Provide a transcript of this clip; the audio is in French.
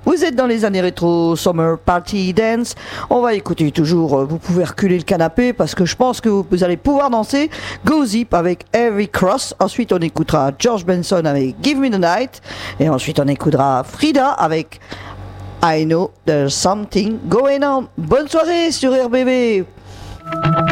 Vous êtes dans les années rétro Summer Party Dance. On va écouter toujours, vous pouvez reculer le canapé parce que je pense que vous allez pouvoir danser. Go Zip avec Heavy Cross. Ensuite, on écoutera George Benson avec Give Me the Night. Et ensuite, on écoutera Frida avec I Know There's Something Going On. Bonne soirée sur RBB.